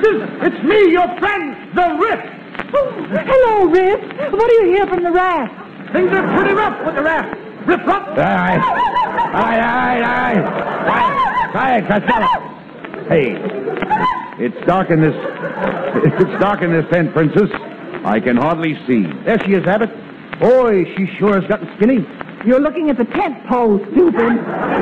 princess! It's me, your friend, the Rip! Oh, hello, Rip. What do you hear from the raft? Things are pretty rough with the raft. Rip up! All right, Costello. Hey, it's dark in this tent, Princess. I can hardly see. There she is, Abbott. Boy, she sure has gotten skinny. You're looking at the tent pole, stupid.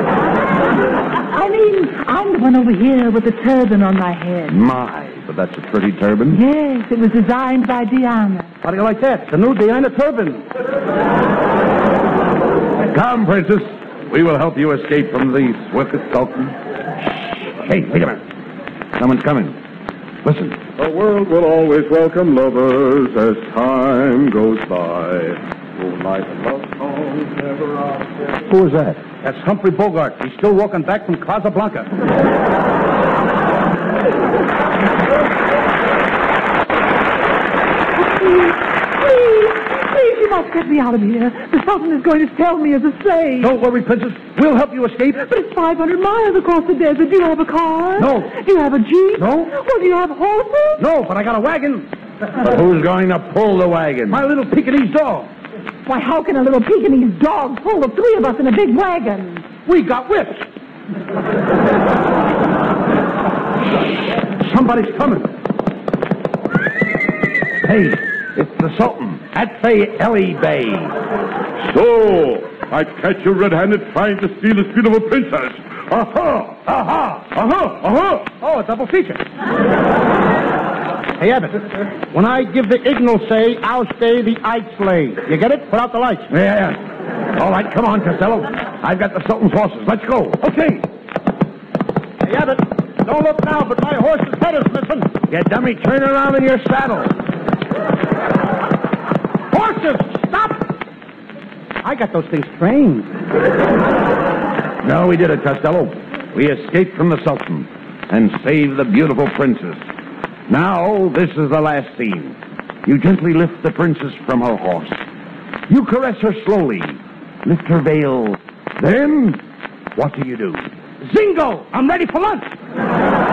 I mean, I'm the one over here with the turban on my head. My, but that's a pretty turban. Yes, it was designed by Diana. How do you like that? The new Diana turban. Come, Princess. We will help you escape from the swift Sultan. Hey, wait a minute. Someone's coming. Listen. The world will always welcome lovers as time goes by. Moonlight and love songs never are. Who is that? That's Humphrey Bogart. He's still walking back from Casablanca. Please, you must get me out of here. The Sultan is going to sell me as a slave. Don't worry, Princess. We'll help you escape. But it's 500 miles across the desert. Do you have a car? No. Do you have a jeep? No. Well, do you have horses? No, but I got a wagon. But who's going to pull the wagon? My little Pekingese dog. Why, how can a little Pekingese dog pull the three of us in a big wagon? We got whips. Somebody's coming. Hey, it's the Sultan at Ellie Bay. So, I catch you red-handed trying to steal the beautiful princess. Aha! Aha! Aha! Aha! Oh, a double feature. Hey, Abbott, when I give the Ignal say, I'll stay the Ike sleigh. You get it? Put out the lights. Yeah. All right, come on, Costello. I've got the Sultan's horses. Let's go. Okay. Hey, Abbott, don't look now, but my horse's head is missing. You dummy, turn around in your saddle. Horses, stop! I got those things trained. No, we did it, Costello. We escaped from the Sultan and saved the beautiful princess. Now, this is the last scene. You gently lift the princess from her horse. You caress her slowly. Lift her veil. Then, what do? Zingo! I'm ready for lunch.